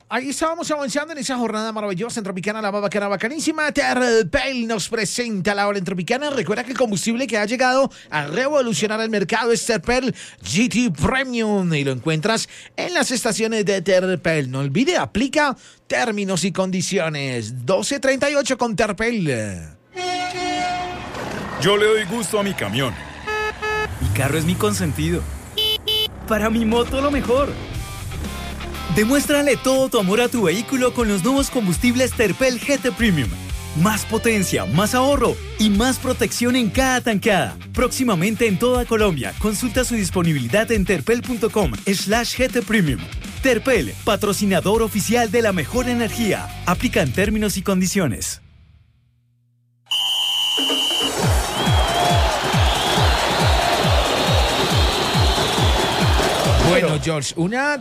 Ahí estábamos avanzando en esa jornada maravillosa en Tropicana, la bacana bacanísima. Terpel nos presenta la hora en Tropicana. Recuerda que el combustible que ha llegado a revolucionar el mercado es Terpel GT Premium y lo encuentras en las estaciones de Terpel. No olvide, aplica términos y condiciones. 12:38 con Terpel. Yo le doy gusto a mi camión. Mi carro es mi consentido. Para mi moto lo mejor. Demuéstrale todo tu amor a tu vehículo con los nuevos combustibles Terpel GT Premium. Más potencia, más ahorro y más protección en cada tankada. Próximamente en toda Colombia. Consulta su disponibilidad en terpel.com/GT Premium. Terpel, patrocinador oficial de la mejor energía. Aplican términos y condiciones. Bueno, George,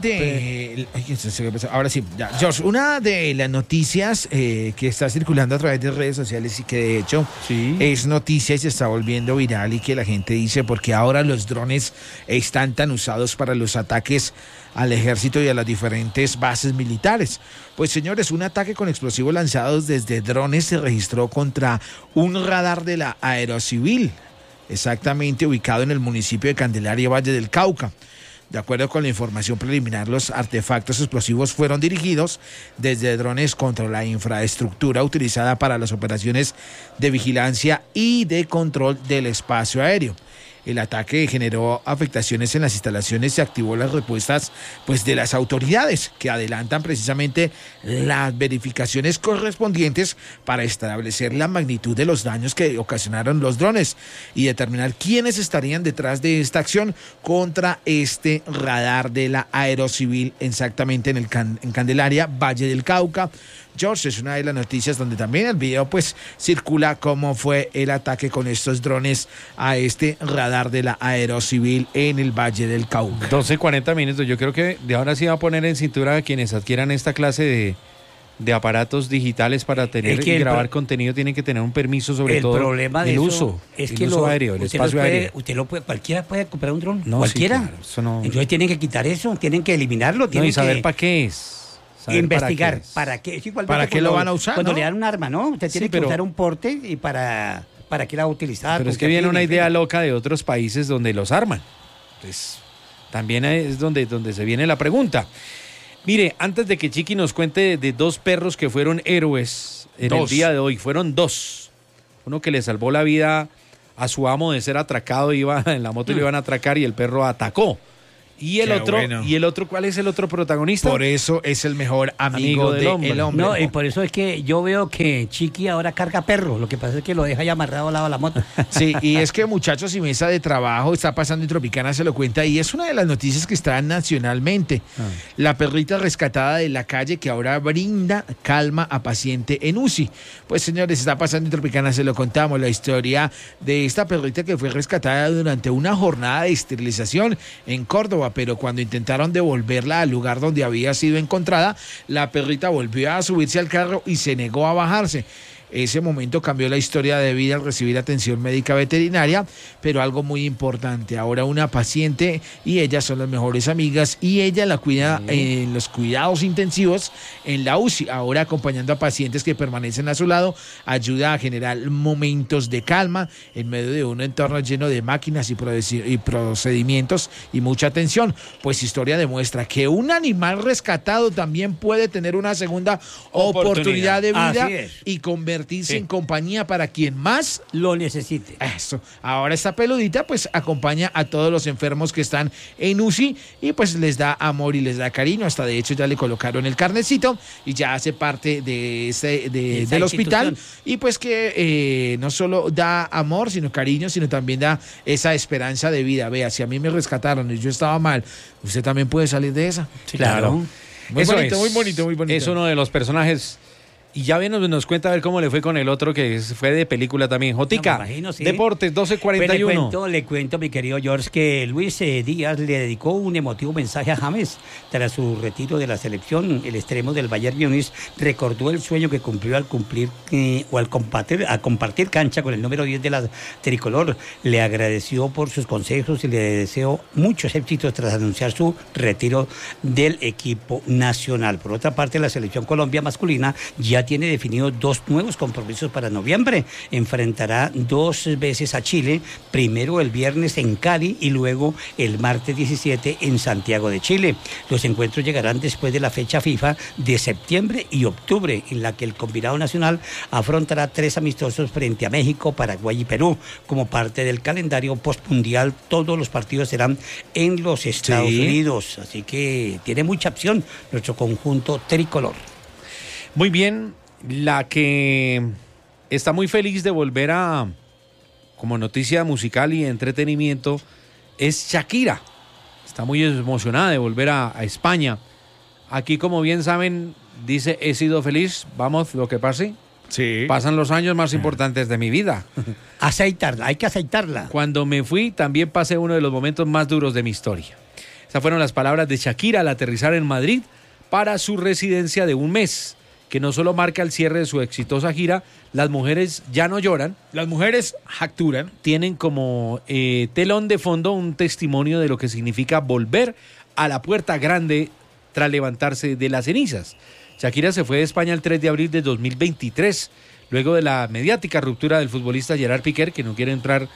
ahora sí, ya, George, una de las noticias que está circulando a través de redes sociales y que de hecho es noticia y se está volviendo viral y que la gente dice porque ahora los drones están tan usados para los ataques al ejército y a las diferentes bases militares. Pues señores, un ataque con explosivos lanzados desde drones se registró contra un radar de la Aerocivil, exactamente ubicado en el municipio de Candelaria, Valle del Cauca. De acuerdo con la información preliminar, los artefactos explosivos fueron dirigidos desde drones contra la infraestructura utilizada para las operaciones de vigilancia y de control del espacio aéreo. El ataque generó afectaciones en las instalaciones y activó las respuestas de las autoridades que adelantan precisamente las verificaciones correspondientes para establecer la magnitud de los daños que ocasionaron los drones y determinar quiénes estarían detrás de esta acción contra este radar de la Aerocivil exactamente en Candelaria, Valle del Cauca. George, es una de las noticias donde también el video circula cómo fue el ataque con estos drones a este radar de la Aerocivil en el Valle del Cauca. 12:40 minutos. Yo creo que de ahora sí va a poner en cintura a quienes adquieran esta clase de aparatos digitales para tener y grabar contenido. Tienen que tener un permiso sobre todo. El problema de el eso uso, es el que uso aéreo, el espacio aéreo. Cualquiera puede comprar un dron. No, cualquiera. sí, claro, eso no... Entonces tienen que quitar eso, tienen que eliminarlo. Tienen y saber que para qué es. Investigar para qué. ¿Para qué lo van a usar? Cuando ¿no? le dan un arma, ¿no? Usted tiene que usar un porte y para qué la va a utilizar. Pero es que viene una idea loca de otros países donde los arman. Pues también es donde se viene la pregunta. Mire, antes de que Chiqui nos cuente de dos perros que fueron héroes en el día de hoy, fueron dos. Uno que le salvó la vida a su amo de ser atracado, iba en la moto y lo iban a atracar y el perro atacó. Y el otro, ¿cuál es el otro protagonista? Por eso es el mejor amigo del hombre. No, y por eso es que yo veo que Chiqui ahora carga perros. Lo que pasa es que lo deja ya amarrado al lado de la moto. Sí, y es que muchachos y mesa de trabajo está pasando en Tropicana, se lo cuenta, y es una de las noticias que están nacionalmente. La perrita rescatada de la calle que ahora brinda calma a paciente en UCI. Pues señores, está pasando en Tropicana, se lo contamos, la historia de esta perrita que fue rescatada durante una jornada de esterilización en Córdoba, pero cuando intentaron devolverla al lugar donde había sido encontrada, la perrita volvió a subirse al carro y se negó a bajarse. Ese momento cambió la historia de vida al recibir atención médica veterinaria, pero algo muy importante, ahora una paciente y ella son las mejores amigas y ella la cuida en los cuidados intensivos en la UCI, ahora acompañando a pacientes que permanecen a su lado, ayuda a generar momentos de calma en medio de un entorno lleno de máquinas y procedimientos y mucha atención. Pues historia demuestra que un animal rescatado también puede tener una segunda oportunidad de vida y convertirse en compañía para quien más lo necesite. Eso. Ahora esta peludita pues acompaña a todos los enfermos que están en UCI y pues les da amor y les da cariño. Hasta de hecho ya le colocaron el carnecito y ya hace parte del hospital. Y pues que no solo da amor, sino cariño, sino también da esa esperanza de vida. Vea, si a mí me rescataron y yo estaba mal, usted también puede salir de esa. Sí, claro. Muy bonito. Es uno de los personajes Y ya bien nos cuenta a ver cómo le fue con el otro que fue de película también. Jotica, No, me imagino, sí. Deportes, 12:41. Pues le cuento, mi querido George, que Luis Díaz le dedicó un emotivo mensaje a James. Tras su retiro de la selección, el extremo del Bayern Múnich recordó el sueño que cumplió al compartir cancha con el número 10 de la tricolor. Le agradeció por sus consejos y le deseó muchos éxitos tras anunciar su retiro del equipo nacional. Por otra parte, la selección Colombia masculina ya tiene definidos 2 nuevos compromisos para noviembre. Enfrentará 2 veces a Chile, primero el viernes en Cali y luego el martes 17 en Santiago de Chile. Los encuentros llegarán después de la fecha FIFA de septiembre y octubre, en la que el combinado nacional afrontará 3 amistosos frente a México, Paraguay y Perú. Como parte del calendario postmundial, todos los partidos serán en los Estados Unidos, así que tiene mucha opción nuestro conjunto tricolor. Muy bien, la que está muy feliz de volver como noticia musical y entretenimiento es Shakira. Está muy emocionada de volver a España. Aquí, como bien saben, dice, he sido feliz, vamos, lo que pase. Sí. Pasan los años más importantes de mi vida. Aceitarla, hay que aceitarla. Cuando me fui, también pasé uno de los momentos más duros de mi historia. Esas fueron las palabras de Shakira al aterrizar en Madrid para su residencia de un mes, que no solo marca el cierre de su exitosa gira. Las mujeres ya no lloran. Las mujeres jacturan. Tienen como telón de fondo un testimonio de lo que significa volver a la puerta grande tras levantarse de las cenizas. Shakira se fue de España el 3 de abril de 2023, luego de la mediática ruptura del futbolista Gerard Piqué, que no quiere entrar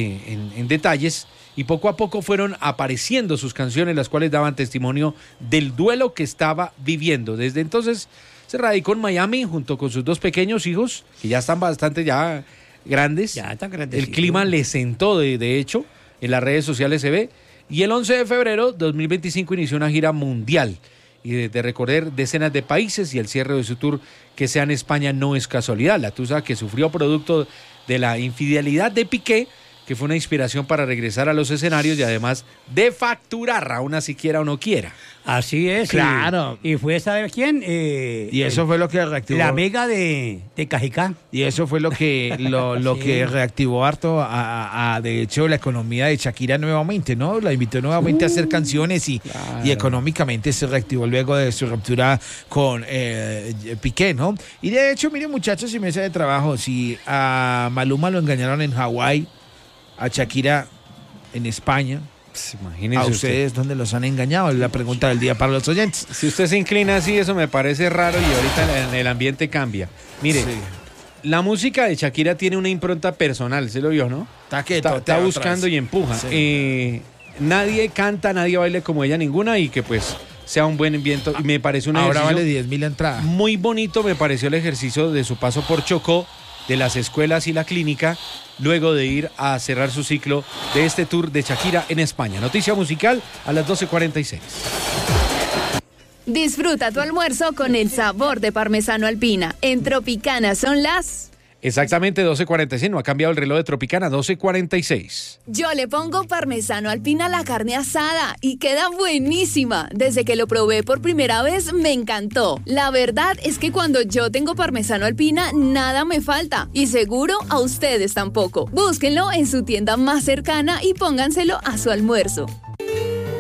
en detalles, y poco a poco fueron apareciendo sus canciones, las cuales daban testimonio del duelo que estaba viviendo. Desde entonces se radicó en Miami junto con sus 2 pequeños hijos, que ya están bastante grandes. Ya están grandes. El clima le sentó, de hecho, en las redes sociales se ve, y el 11 de febrero de 2025 inició una gira mundial y de recorrer decenas de países, y el cierre de su tour que sea en España no es casualidad. La tusa que sufrió producto de la infidelidad de Piqué, que fue una inspiración para regresar a los escenarios y además de facturar a una siquiera o no quiera. Así es. Claro. Y fue, ¿sabe quién? Y eso fue lo que reactivó. La amiga de Cajicá. Y eso fue lo que que reactivó harto de hecho, la economía de Shakira nuevamente, ¿no? La invitó nuevamente a hacer canciones y económicamente se reactivó luego de su ruptura con Piqué, ¿no? Y de hecho, miren, muchachos y mesa de trabajo, si a Maluma lo engañaron en Hawái, a Shakira en España, pues imagínense ¿a ustedes dónde los han engañado? Es la pregunta del día para los oyentes. Si usted se inclina así, eso me parece raro, y ahorita en el ambiente cambia. Mire, la música de Shakira tiene una impronta personal, ¿se lo vio, no? Está buscando y empuja. Sí. Nadie canta, nadie baila como ella, ninguna, y que pues sea un buen viento. Y me parece un Ahora ejercicio vale 10.000 la entrada. muy bonito, me pareció el ejercicio de su paso por Chocó, de las escuelas y la clínica, luego de ir a cerrar su ciclo de este tour de Shakira en España. Noticia musical a las 12:46. Disfruta tu almuerzo con el sabor de parmesano Alpina. En Tropicana son las... Exactamente 12:46, no ha cambiado el reloj de Tropicana, 12:46. Yo le pongo parmesano Alpina a la carne asada y queda buenísima. Desde que lo probé por primera vez me encantó. La verdad es que cuando yo tengo parmesano Alpina nada me falta, y seguro a ustedes tampoco. Búsquenlo en su tienda más cercana y pónganselo a su almuerzo.